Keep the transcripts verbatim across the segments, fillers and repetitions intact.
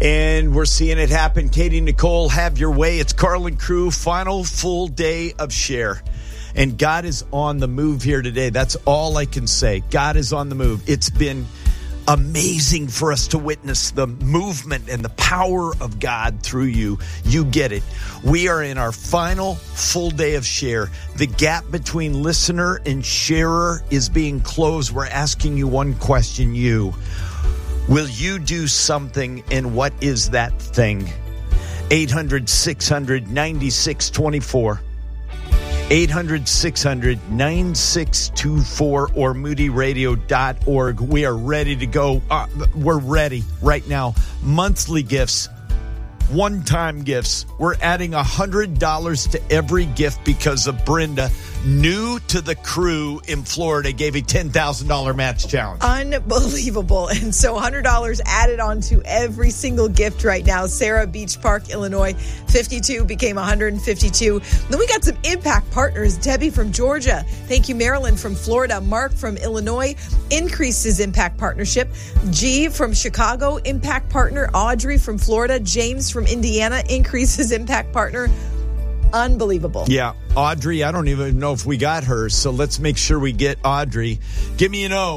And we're seeing it happen. Katie Nicole, have your way. It's Carlin Crew, final full day of Share. And God is on the move here today. That's all I can say. God is on the move. It's been amazing for us to witness the movement and the power of God through you. You get it. We are in our final full day of Share. The gap between listener and sharer is being closed. We're asking you one question, you. Will you do something, and what is that thing? eight hundred, six hundred, ninety-six twenty-four. eight hundred, six hundred, ninety-six twenty-four or moody radio dot org. We are ready to go. Uh, we're ready right now. Monthly gifts, one-time gifts. We're adding one hundred dollars to every gift because of Brenda, new to the crew in Florida, gave a ten thousand dollars match challenge. Unbelievable. And so one hundred dollars added on to every single gift right now. Sarah, Beach Park, Illinois, fifty-two became one hundred fifty-two. Then we got some impact partners. Debbie from Georgia. Thank you, Marilyn from Florida. Mark from Illinois increased his impact partnership. G from Chicago, impact partner. Audrey from Florida. James from Indiana increased his impact partner. Unbelievable. Yeah. Audrey, I don't even know if we got her, so let's make sure we get Audrey. Give me an O.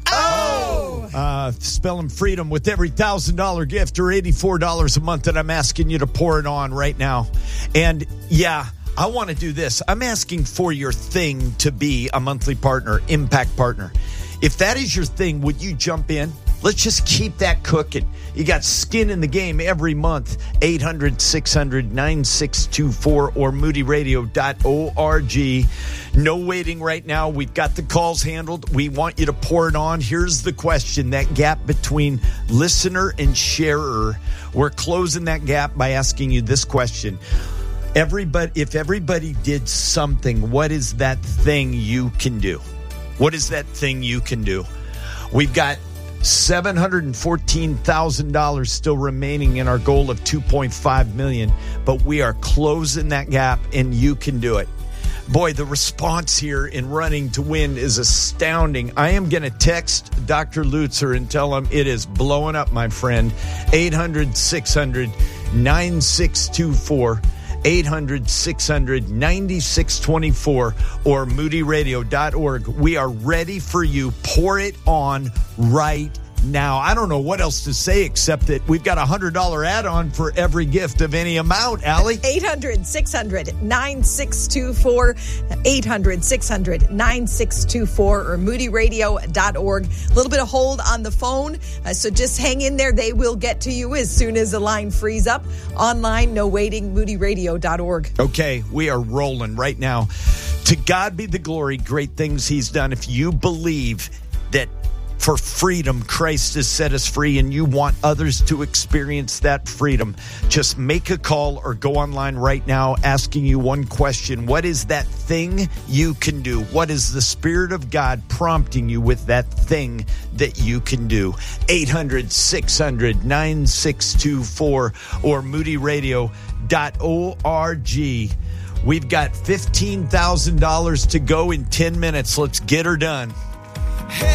Oh! Uh, spelling freedom with every one thousand dollars gift or eighty-four dollars a month that I'm asking you to pour it on right now. And yeah, I want to do this. I'm asking for your thing to be a monthly partner, impact partner. If that is your thing, would you jump in? Let's just keep that cooking. You got skin in the game every month. eight hundred, six hundred, ninety-six twenty-four or moody radio dot org. No waiting right now. We've got the calls handled. We want you to pour it on. Here's the question. That gap between listener and sharer. We're closing that gap by asking you this question. Everybody, if everybody did something, what is that thing you can do? What is that thing you can do? We've got seven hundred fourteen thousand dollars still remaining in our goal of two point five million dollars, but we are closing that gap, and you can do it. Boy, the response here in running to win is astounding. I am going to text Doctor Lutzer and tell him it is blowing up, my friend. eight hundred, six hundred, ninety-six twenty-four. eight hundred, six hundred, ninety-six twenty-four or moody radio dot org. We are ready for you. Pour it on right now. I don't know what else to say except that we've got a one hundred dollars add-on for every gift of any amount, Allie. eight hundred, six hundred, ninety-six twenty-four. eight hundred, six hundred, ninety-six twenty-four or moody radio dot org. A little bit of hold on the phone, uh, so just hang in there. They will get to you as soon as the line frees up. Online, no waiting, moody radio dot org. Okay, we are rolling right now. To God be the glory, great things he's done. If you believe that for freedom, Christ has set us free, and you want others to experience that freedom, just make a call or go online right now asking you one question. What is that thing you can do? What is the Spirit of God prompting you with that thing that you can do? eight hundred, six hundred, ninety-six twenty-four or moody radio dot org. We've got fifteen thousand dollars to go in ten minutes. Let's get her done.